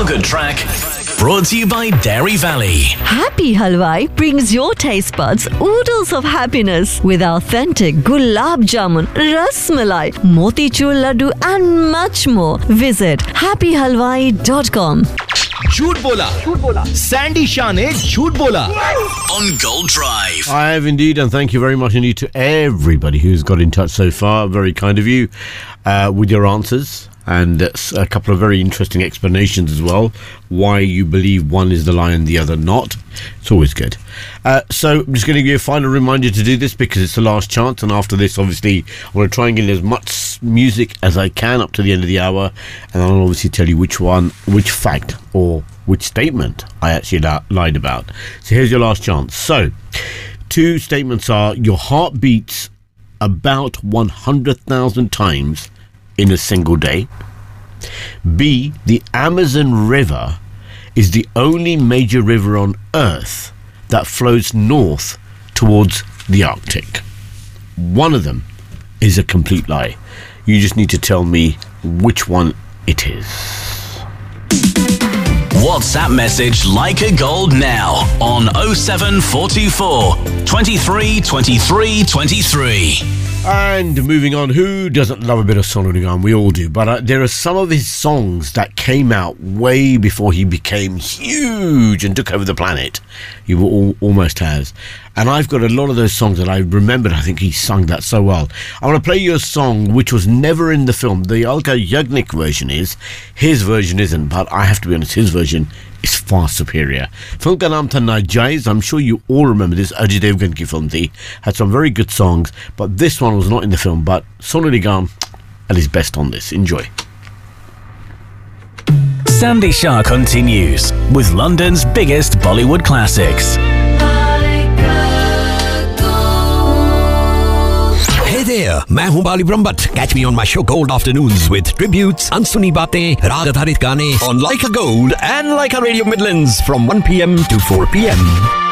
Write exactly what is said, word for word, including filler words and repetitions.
Feel Good track brought to you by Dairy Valley. Happy Halwai brings your taste buds oodles of happiness with authentic gulab jamun, ras malai, motichur laddu and much more. Visit happy halwai dot com. झूठ बोला झूठ बोला Sandy Shah ने झूठ बोला on Gold Drive. I have indeed, and thank you very much indeed to everybody who's got in touch so far. Very kind of you uh, with your answers. And a couple of very interesting explanations as well, why you believe one is the lie and the other not. It's always good. Uh, so I'm just going to give you a final reminder to do this because it's the last chance, and after this obviously I want to try and get as much music as I can up to the end of the hour, and I'll obviously tell you which one, which fact or which statement I actually la- lied about. So here's your last chance. So two statements are: your heart beats about one hundred thousand times in a single day. B, the Amazon River is the only major river on Earth that flows north towards the Arctic. One of them is a complete lie. You just need to tell me which one it is. WhatsApp message Like a Gold now on oh seven four two four, twenty-three, twenty-three, twenty-three. And moving on, who doesn't love a bit of Sonu Nigam? We all do. But uh, there are some of his songs that came out way before he became huge and took over the planet. He all, almost has. And I've got a lot of those songs that I remembered. I think he sung that so well. I want to play you a song which was never in the film. The Alka Yagnik version is. His version isn't. But I have to be honest, his version is far superior. Film ka naam tha Najaiz. I'm sure you all remember this. Ajay Devgan ki film thi. Had some very good songs. But this one was not in the film. But Sonu Nigam at his best on this. Enjoy. Sandy Shah continues with London's biggest Bollywood classics. Hey there, मैं हूँ बाली Brahmbhatt. Catch me on my show Gold Afternoons with tributes, अनसुनी बातें, राग आधारित गाने on Like a Gold and Like a Radio Midlands from one p.m. to four p.m.